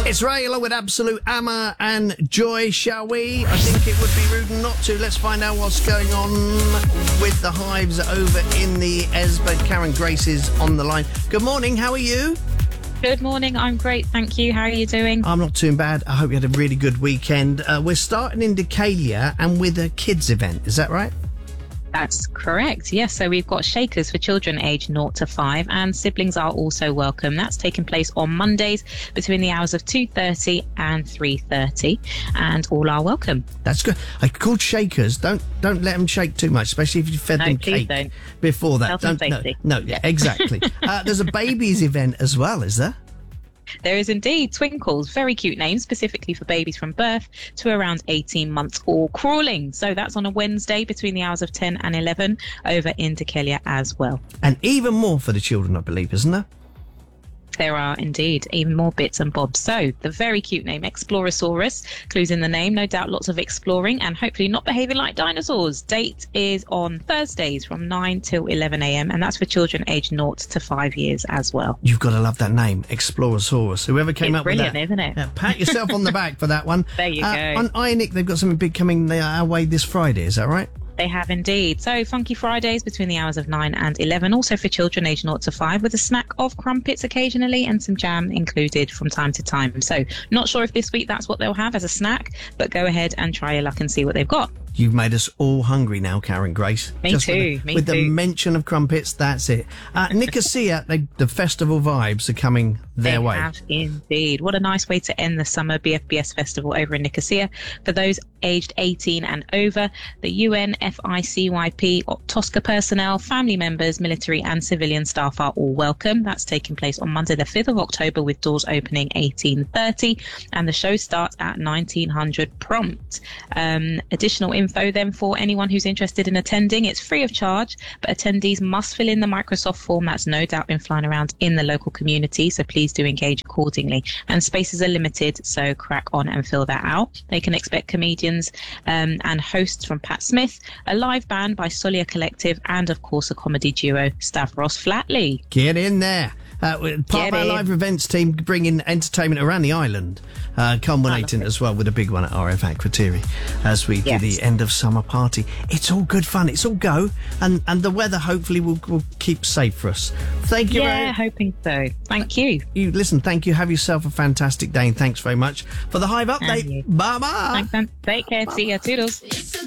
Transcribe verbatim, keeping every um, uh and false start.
It's Ray along with Absolute Amma and Joy, shall we? I think it would be rude not to. Let's find out what's going on with the hives over in the Esbert. Karen Grace is on the line. Good morning, how are you? Good morning, I'm great, thank you. How are you doing? I'm not too bad. I hope you had a really good weekend. Uh, we're starting in Decalia and with a kids event, is that right? That's correct, yes. So we've got shakers for children aged zero to five, and siblings are also welcome. That's taking place on Mondays between the hours of two thirty and three thirty, and all are welcome. That's good. I called shakers. Don't don't let them shake too much, especially if you fed No, them please cake don't. before that. Health don't and no, safety. no, yeah, exactly. uh, there's a babies event as well, is there? There is indeed. Twinkles, very cute name, specifically for babies from birth to around eighteen months or crawling. So that's on a Wednesday between the hours of ten and eleven over in Decalia as well. And even more for the children, I believe, isn't there? There are indeed even more bits and bobs. So the very cute name, Explorosaurus, clues in the name, no doubt lots of exploring and hopefully not behaving like dinosaurs. Date is on Thursdays from nine till eleven a.m. and that's for children aged zero to five years as well. You've got to love that name, Explorosaurus. Whoever came It's up with that. brilliant, isn't it? Yeah, pat yourself on the back for that one. There you uh, go. On Ionic, they've got something big coming our way this Friday, is that right? They have indeed. So Funky Fridays between the hours of nine and eleven, also for children aged zero to five, with a snack of crumpets occasionally and some jam included from time to time. So not sure if this week that's what they'll have as a snack, but go ahead and try your luck and see what they've got. You've made us all hungry now, Karen Grace. Me Just too, With, the, me with too. the mention of crumpets, that's it. Uh, Nicosia, they, the festival vibes are coming their They way. have indeed. What a nice way to end the summer B F B S festival over in Nicosia. For those aged eighteen and over, the U N, F I C Y P, Tosca personnel, family members, military and civilian staff are all welcome. That's taking place on Monday the fifth of October with doors opening eighteen thirty and the show starts at nineteen hundred prompt. Um, additional info then for anyone who's interested in attending, it's free of charge, but attendees must fill in the Microsoft form that's no doubt been flying around in the local community, so please do engage accordingly. And spaces are limited, so crack on and fill that out. They can expect comedians um, and hosts from Pat Smith, a live band by Solia Collective, and of course a comedy duo, Stavros Flatley. Get in there. Uh, part Get of our in. live events team bringing entertainment around the island, uh, culminating as well with a big one at R F Aquateria as we Yes. do the end of summer party. It's all good fun. It's all go, and and the weather hopefully will, will keep safe for us. Thank you. Yeah, very, hoping so. Thank you. you listen. Thank you. Have yourself a fantastic day, and thanks very much for the Hive update. you. Bye bye. Thanks, and take care. See ya. Toodles.